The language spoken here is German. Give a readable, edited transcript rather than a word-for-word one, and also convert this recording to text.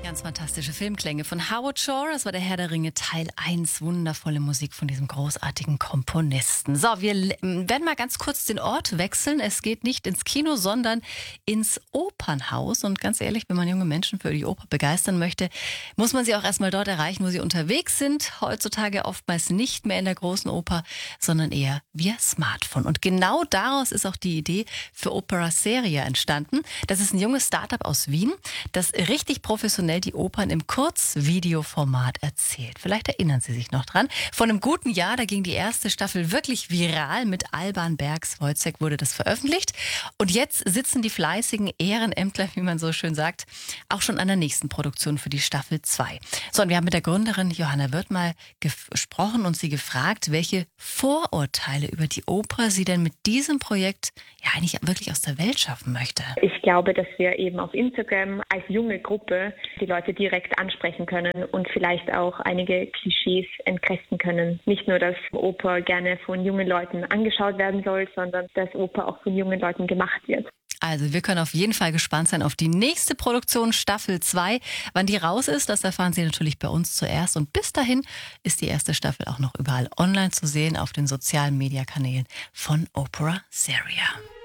Ganz fantastische Filmklänge von Howard Shore. Das war der Herr der Ringe Teil 1. Wundervolle Musik von diesem großartigen Komponisten. So, wir werden mal ganz kurz den Ort wechseln. Es geht nicht ins Kino, sondern ins Opernhaus. Und ganz ehrlich, wenn man junge Menschen für die Oper begeistern möchte, muss man sie auch erstmal dort erreichen, wo sie unterwegs sind. Heutzutage oftmals nicht mehr in der großen Oper, sondern eher via Smartphone. Und genau daraus ist auch die Idee für Opera Seria entstanden. Das ist ein junges Startup aus Wien, das richtig professionell die Opern im Kurzvideoformat erzählt. Vielleicht erinnern Sie sich noch dran. Vor einem guten Jahr, da ging die erste Staffel wirklich viral. Mit Alban Bergs-Wojcek wurde das veröffentlicht. Und jetzt sitzen die fleißigen Ehrenämtler, wie man so schön sagt, auch schon an der nächsten Produktion für die Staffel 2. So, und wir haben mit der Gründerin Johanna Wirth mal gesprochen und sie gefragt, welche Vorurteile über die Oper sie denn mit diesem Projekt ja eigentlich wirklich aus der Welt schaffen möchte. Ich glaube, dass wir eben auf Instagram als junge Gruppe die Leute direkt ansprechen können und vielleicht auch einige Klischees entkräften können. Nicht nur, dass Oper gerne von jungen Leuten angeschaut werden soll, sondern dass Oper auch von jungen Leuten gemacht wird. Also wir können auf jeden Fall gespannt sein auf die nächste Produktion Staffel 2. Wann die raus ist, das erfahren Sie natürlich bei uns zuerst. Und bis dahin ist die erste Staffel auch noch überall online zu sehen auf den sozialen Mediakanälen von Opera Seria.